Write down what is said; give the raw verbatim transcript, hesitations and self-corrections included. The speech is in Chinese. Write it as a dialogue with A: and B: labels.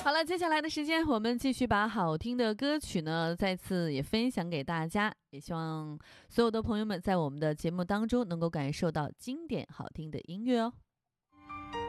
A: 好了，接下来的时间我们继续把好听的歌曲呢再次也分享给大家，也希望所有的朋友们在我们的节目当中能够感受到经典好听的音乐哦。